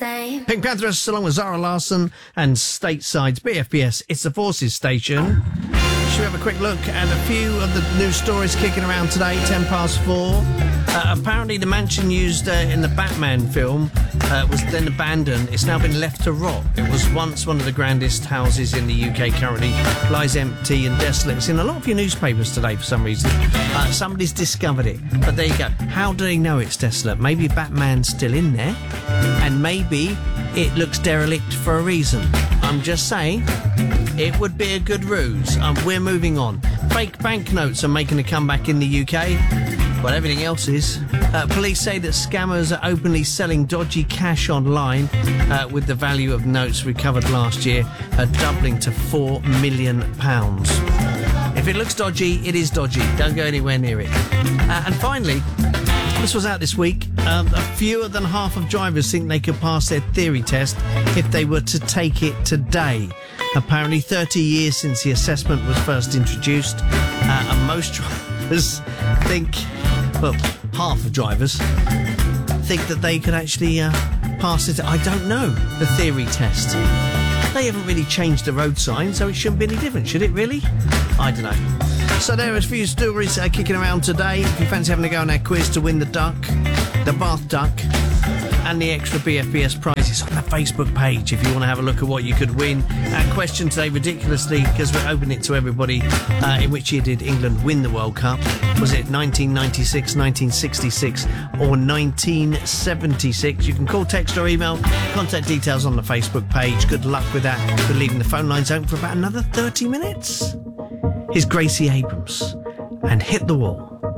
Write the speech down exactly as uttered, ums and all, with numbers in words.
same. Pink Panthers along with Zara Larsson and Stateside's B F B S. It's the Forces station. Should we have a quick look at a few of the news stories kicking around today, ten past four. Uh, apparently the mansion used uh, in the Batman film uh, was then abandoned. It's now been left to rot. It was once one of the grandest houses in the U K, currently lies empty and desolate. It's in a lot of your newspapers today for some reason. Uh, somebody's discovered it. But there you go. How do they know it's desolate? Maybe Batman's still in there, and maybe it looks derelict for a reason. I'm just saying, it would be a good ruse. Um, we're moving on. Fake banknotes are making a comeback in the U K. Well, everything else is. Uh, police say that scammers are openly selling dodgy cash online, uh, with the value of notes recovered last year uh, doubling to four million pounds. If it looks dodgy, it is dodgy. Don't go anywhere near it. Uh, and finally, this was out this week. Um, a fewer than half of drivers think they could pass their theory test if they were to take it today. Apparently thirty years since the assessment was first introduced, uh, and most drivers think, well, half of drivers think that they could actually uh, pass it. I don't know, the theory test. They haven't really changed the road sign, so it shouldn't be any different, should it really? I don't know. So there are a few stories uh, kicking around today. If you fancy having a go on our quiz to win the duck, the bath duck, and the extra B F B S prizes on the Facebook page if you want to have a look at what you could win. Our question today, ridiculously, because we're opening it to everybody, uh, in which year did England win the World Cup? Was it nineteen ninety-six, nineteen sixty-six or nineteen seventy-six? You can call, text or email. Contact details on the Facebook page. Good luck with that. We're leaving the phone lines open for about another thirty minutes. Here's Gracie Abrams and Hit the Wall.